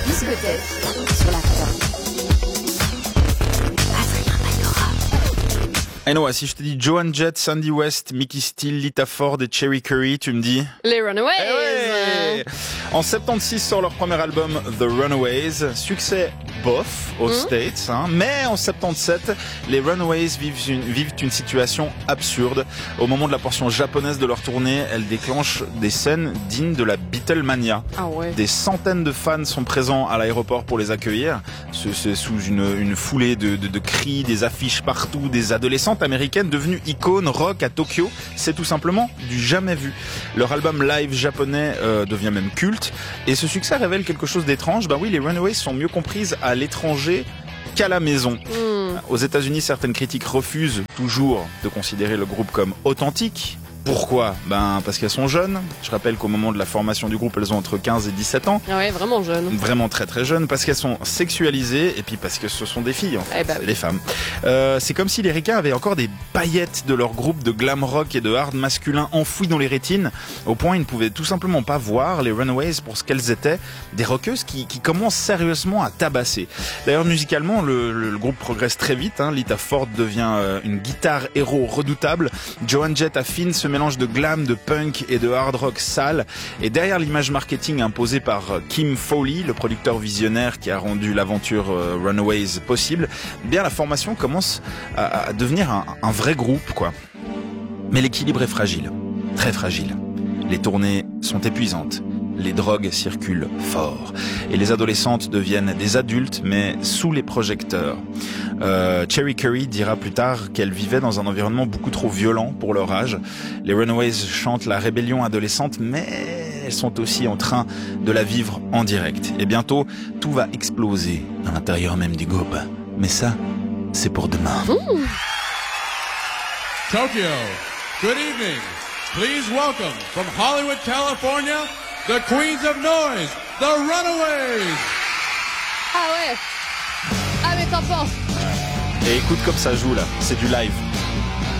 Discothèque sur la fin. Et non, si je te dis Joan Jett, Sandy West, Mickey Steele, Lita Ford et Cherry Curry, tu me dis Les Runaways. Eh ouais. En 76 sort leur premier album The Runaways, succès bof aux States, mais en 77 les Runaways vivent une situation absurde. Au moment de la portion japonaise de leur tournée, elles déclenchent des scènes dignes de la Beatlemania. Ah ouais. Des centaines de fans sont présents à l'aéroport pour les accueillir. C'est sous une foulée de cris, des affiches partout, des adolescentes américaines devenues icônes rock à Tokyo. C'est tout simplement du jamais vu. Leur album live japonais devient même culte. Et ce succès révèle quelque chose d'étrange. Bah oui, les Runaways sont mieux comprises à l'étranger qu'à la maison. Aux États-Unis, certaines critiques refusent toujours de considérer le groupe comme authentique. Pourquoi ? Parce qu'elles sont jeunes. Je rappelle qu'au moment de la formation du groupe, elles ont entre 15 et 17 ans. Ah ouais, vraiment jeunes. Vraiment très très jeunes, parce qu'elles sont sexualisées et puis parce que ce sont des filles en fait, les femmes. C'est comme si les ricains avaient encore des paillettes de leur groupe de glam rock et de hard masculin enfouis dans les rétines, au point ils ne pouvaient tout simplement pas voir les Runaways pour ce qu'elles étaient, des rockeuses qui commencent sérieusement à tabasser. D'ailleurs musicalement, le groupe progresse très vite. Lita Ford devient une guitare héros redoutable. Joan Jett affine ce mélange de glam, de punk et de hard rock sale. Et derrière l'image marketing imposée par Kim Fowley, le producteur visionnaire qui a rendu l'aventure Runaways possible, bien la formation commence à devenir un vrai groupe, quoi. Mais l'équilibre est fragile, très fragile. Les tournées sont épuisantes. Les drogues circulent fort et les adolescentes deviennent des adultes mais sous les projecteurs. Cherry Curry dira plus tard qu'elle vivait dans un environnement beaucoup trop violent pour leur âge. Les Runaways chantent la rébellion adolescente mais elles sont aussi en train de la vivre en direct. Et bientôt, tout va exploser à l'intérieur même du groupe. Mais ça, c'est pour demain. Tokyo, good evening. Please welcome from Hollywood, California, the Queens of Noise, the Runaways. Ah ouais. Ah mais t'en penses. Et écoute comme ça joue là, c'est du live.